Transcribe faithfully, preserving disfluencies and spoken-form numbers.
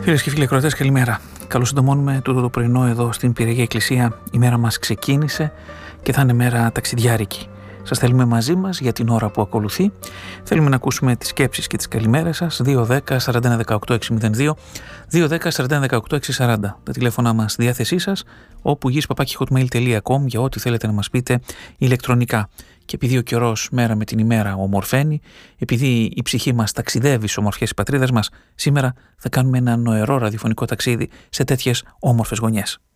Φίλες και φίλοι ακροατές, καλημέρα. Καλώς συντομώνουμε τούτο το πρωινό εδώ στην Πυραιαγία Εκκλησία. Η μέρα μας ξεκίνησε και θα είναι μέρα ταξιδιάρικη. Σας θέλουμε μαζί μας για την ώρα που ακολουθεί. Θέλουμε να ακούσουμε τις σκέψεις και τις καλημέρες σας. δύο δέκα σαράντα ένα δεκαοκτώ εξακόσια δύο, δύο δέκα σαράντα ένα δεκαοκτώ εξακόσια σαράντα. Τα τηλέφωνα μας στη διάθεσή σας, όπου γης παπάκι hotmail τελεία com για ό,τι θέλετε να μας πείτε ηλεκτρονικά. Και επειδή ο καιρός μέρα με την ημέρα ομορφαίνει, επειδή η ψυχή μας ταξιδεύει στις ομορφιές της πατρίδας μας, σήμερα θα κάνουμε ένα νοερό ραδιοφωνικό ταξίδι σε τέτοιες όμορφες γωνιές.